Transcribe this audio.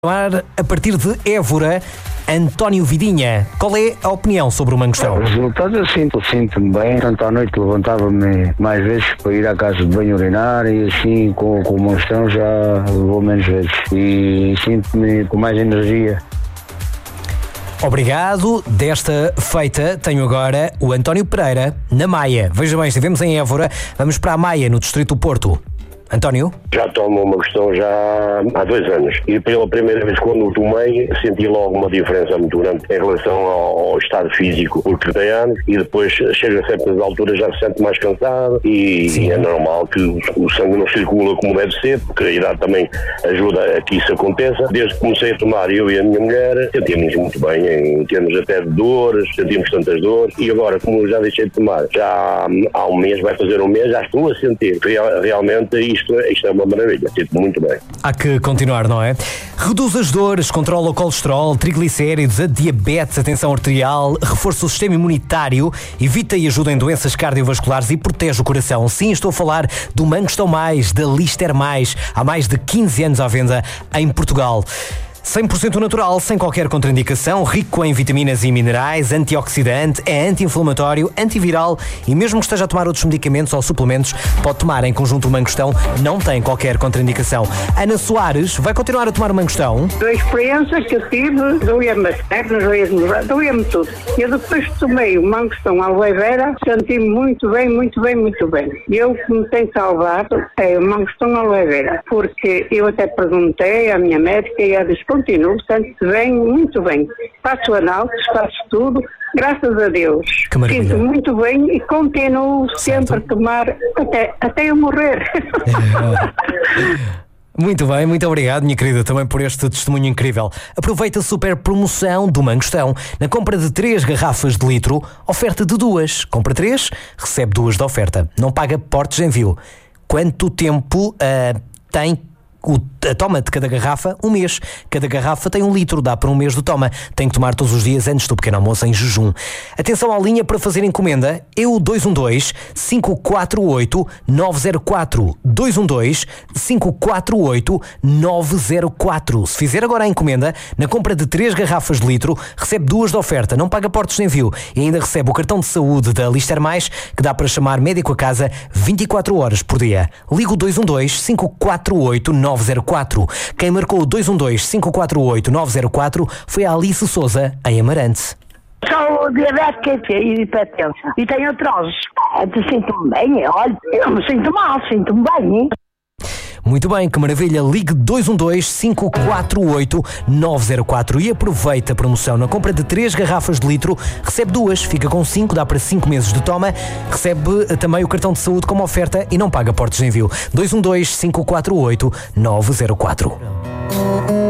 A partir de Évora, António Vidinha, qual é a opinião sobre o mangostão? Os resultados eu sinto-me bem, tanto à noite levantava-me mais vezes para ir à casa de banho urinar e assim com o mangostão já vou menos vezes e sinto-me com mais energia. Obrigado. Desta feita tenho agora o António Pereira na Maia. Veja bem, estivemos em Évora, vamos para a Maia, no distrito do Porto. António? Já tomo uma questão já há 2 anos e pela primeira vez quando o tomei senti logo uma diferença muito grande em relação ao estado físico, porque tem anos e depois chega a certas alturas já se sente mais cansado e é normal que o sangue não circula como deve ser, porque a idade também ajuda a que isso aconteça. Desde que comecei a tomar, eu e a minha mulher sentimos muito bem em termos até de dores, sentimos tantas dores e agora como já deixei de tomar já há um mês, vai fazer um mês, já estou a sentir realmente isto é uma maravilha, sinto muito bem. Há que continuar, não é? Reduz as dores, controla o colesterol, triglicéridos, a diabetes, a tensão arterial, reforça o sistema imunitário, evita e ajuda em doenças cardiovasculares e protege o coração. Sim, estou a falar do Mangostão Mais, da Lister Mais, há mais de 15 anos à venda em Portugal. 100% natural, sem qualquer contraindicação, rico em vitaminas e minerais, antioxidante, é anti-inflamatório, antiviral e mesmo que esteja a tomar outros medicamentos ou suplementos, pode tomar em conjunto o mangostão, não tem qualquer contraindicação. Ana Soares vai continuar a tomar o mangostão? A experiência que eu tive, doía-me as pernas, doía-me tudo. Eu depois que tomei o mangostão aloe vera, senti-me muito bem, muito bem, muito bem. E eu que me tenho salvado é o mangostão aloe vera, porque eu até perguntei à minha médica e ela disse: continuo, sente-se bem, muito bem. Faço análises, faço tudo, graças a Deus. Que maravilha. Sinto muito bem e continuo sempre a tomar até eu morrer. Muito bem, muito obrigado, minha querida, também por este testemunho incrível. Aproveita a super promoção do Mangostão. Na compra de 3 garrafas de litro, oferta de 2. Compra 3, recebe 2 de oferta. Não paga portos de envio. Quanto tempo tem a toma de cada garrafa? 1 mês. Cada garrafa tem 1 litro, dá para 1 mês de toma. Tem que tomar todos os dias antes do pequeno almoço em jejum. Atenção à linha para fazer encomenda. É o 212-548-904. 212-548-904. Se fizer agora a encomenda, na compra de 3 garrafas de litro, recebe 2 de oferta, não paga portos de envio e ainda recebe o cartão de saúde da Lister Mais, que dá para chamar médico a casa 24 horas por dia. Liga o 212-548-904. Quem marcou o 212-548-904 foi a Alice Souza, em Amarante. Sou diabética e hipertensa. E tenho artrose. Sinto-me bem, olha, eu não me sinto mal, sinto-me bem, hein? Muito bem, que maravilha. Ligue 212-548-904 e aproveita a promoção. Na compra de 3 garrafas de litro, recebe 2, fica com 5, dá para 5 meses de toma. Recebe também o cartão de saúde como oferta e não paga portos de envio. 212-548-904.